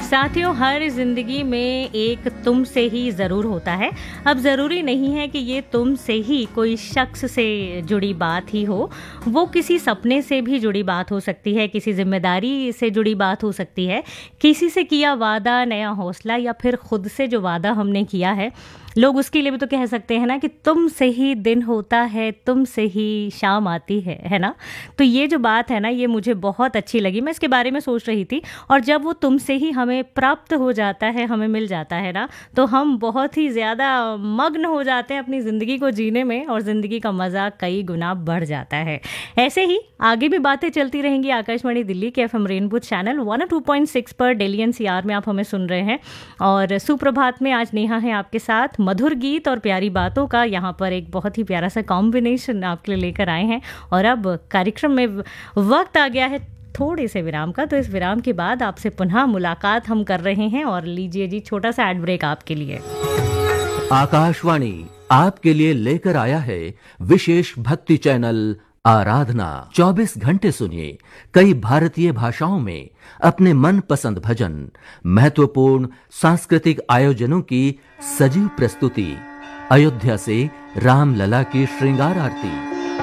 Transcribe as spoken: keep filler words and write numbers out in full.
साथियों, हर जिंदगी में एक तुम से ही ज़रूर होता है। अब ज़रूरी नहीं है कि ये तुम से ही कोई शख्स से जुड़ी बात ही हो, वो किसी सपने से भी जुड़ी बात हो सकती है, किसी जिम्मेदारी से जुड़ी बात हो सकती है, किसी से किया वादा, नया हौसला, या फिर खुद से जो वादा हमने किया है। लोग उसके लिए भी तो कह सकते हैं ना कि तुम से ही दिन होता है, तुम से ही शाम आती है है ना। तो ये जो बात है ना, ये मुझे बहुत अच्छी लगी। मैं इसके बारे में सोच रही थी, और जब वो तुमसे ही हमें प्राप्त हो जाता है, हमें मिल जाता है ना, तो हम बहुत ही ज़्यादा मग्न हो जाते हैं अपनी ज़िंदगी को जीने में, और ज़िंदगी का मज़ा कई गुना बढ़ जाता है। ऐसे ही आगे भी बातें चलती रहेंगी आकाशवाणी दिल्ली के F M rainbow channel one two point six पर दिल्ली एन सी आर में आप हमें सुन रहे हैं। और सुप्रभात में आज नेहा है आपके साथ। मधुर गीत और प्यारी बातों का यहाँ पर एक बहुत ही प्यारा सा कॉम्बिनेशन आपके लिए लेकर आए हैं। और अब कार्यक्रम में वक्त आ गया है थोड़े से विराम का, तो इस विराम के बाद आपसे पुनः मुलाकात हम कर रहे हैं। और लीजिए जी छोटा सा एड ब्रेक आपके लिए। आकाशवाणी आपके लिए लेकर आया है विशेष भक्ति चैनल आराधना। चौबीस घंटे सुनिए कई भारतीय भाषाओं में अपने मनपसंद भजन, महत्वपूर्ण सांस्कृतिक आयोजनों की सजीव प्रस्तुति, अयोध्या से रामलला की श्रृंगार आरती,